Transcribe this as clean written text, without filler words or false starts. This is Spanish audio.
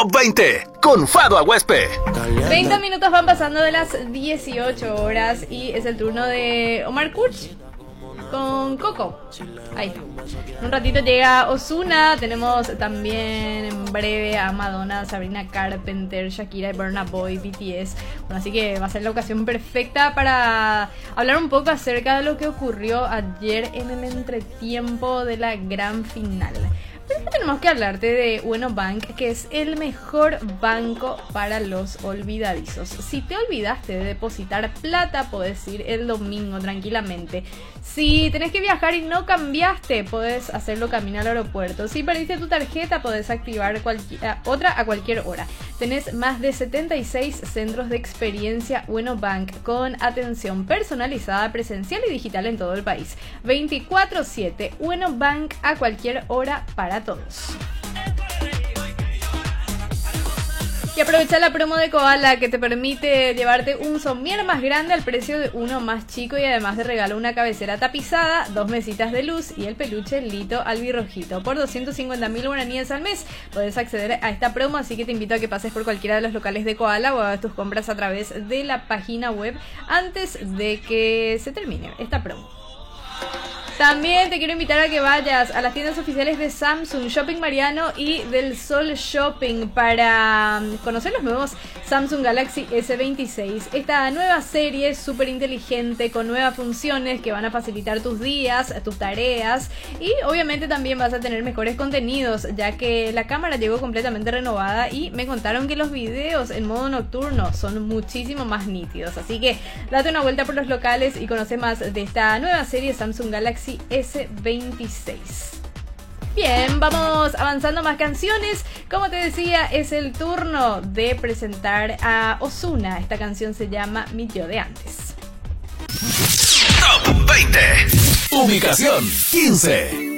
Top 20 con Fado Aguespe. 30 minutos van pasando de las 18 horas y es el turno de Omar Kurz con Coco. Ahí está. En un ratito llega Ozuna. Tenemos también en breve a Madonna, Sabrina Carpenter, Shakira y Burna Boy, BTS. Bueno, así que va a ser la ocasión perfecta para hablar un poco acerca de lo que ocurrió ayer en el entretiempo de la gran final. Pero tenemos que hablarte de Ueno Bank, que es el mejor banco para los olvidadizos. Si te olvidaste de depositar plata, podés ir el domingo tranquilamente. Si tenés que viajar y no cambiaste, podés hacerlo camino al aeropuerto. Si perdiste tu tarjeta, podés activar otra a cualquier hora. Tenés más de 76 centros de experiencia Ueno Bank con atención personalizada, presencial y digital en todo el país. 24/7, Ueno Bank a cualquier hora para todos. Y aprovecha la promo de Koala que te permite llevarte un somier más grande al precio de uno más chico y además de regalo una cabecera tapizada, 2 mesitas de luz y el peluche Lito albirrojito. Por 250.000 guaraníes al mes podés acceder a esta promo, así que te invito a que pases por cualquiera de los locales de Koala o hagas tus compras a través de la página web antes de que se termine esta promo. También te quiero invitar a que vayas a las tiendas oficiales de Samsung, Shopping Mariano y del Sol Shopping para conocer los nuevos Samsung Galaxy S26. Esta nueva serie súper inteligente con nuevas funciones que van a facilitar tus días, tus tareas y obviamente también vas a tener mejores contenidos, ya que la cámara llegó completamente renovada y me contaron que los videos en modo nocturno son muchísimo más nítidos. Así que date una vuelta por los locales y conoce más de esta nueva serie Samsung Galaxy S26. Bien, vamos avanzando más canciones. Como te decía, es el turno de presentar a Ozuna. Esta canción se llama Mi Yo de Antes. Top 20. Ubicación 15.